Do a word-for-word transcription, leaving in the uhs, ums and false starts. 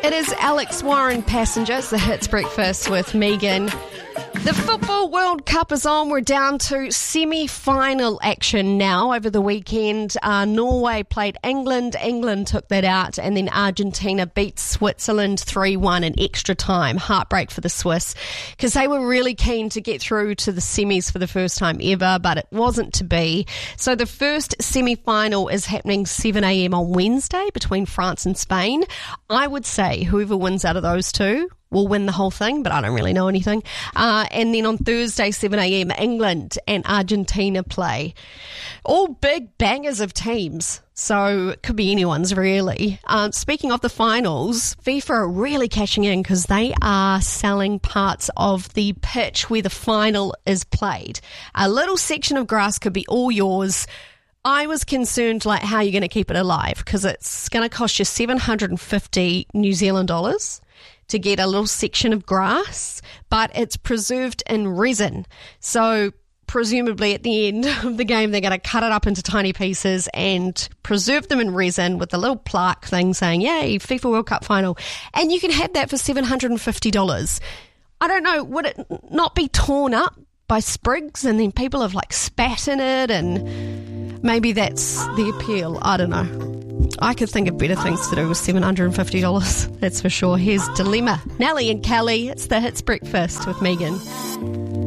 It is Alex Warren Passenger. It's the Hits Breakfast with Megan. The Football World Cup is on. We're down to semi-final action now. Over the weekend, uh, Norway played England. England took that out, and then Argentina beat Switzerland three one in extra time. Heartbreak for the Swiss, because they were really keen to get through to the semis for the first time ever, but it wasn't to be. So the first semi-final is happening seven a.m. on Wednesday between France and Spain. I would say whoever wins out of those two will win the whole thing, but I don't really know anything. Uh, and then on Thursday, seven a.m, England and Argentina play. All big bangers of teams, so it could be anyone's really. Um, speaking of the finals, FIFA are really cashing in because they are selling parts of the pitch where the final is played. A little section of grass could be all yours. I was concerned like how you're going to keep it alive, because it's going to cost you seven hundred fifty New Zealand dollars to get a little section of grass, but it's preserved in resin. So presumably at the end of the game, they're going to cut it up into tiny pieces and preserve them in resin with a little plaque thing saying, yay, FIFA World Cup final. And you can have that for seven hundred fifty dollars. I don't know, would it not be torn up by sprigs and then people have like spat in it, and maybe that's the appeal? I don't know. I could think of better things to do with seven hundred fifty dollars, that's for sure. Here's Dilemma, Nelly and Kelly. It's the Hits Breakfast with Megan.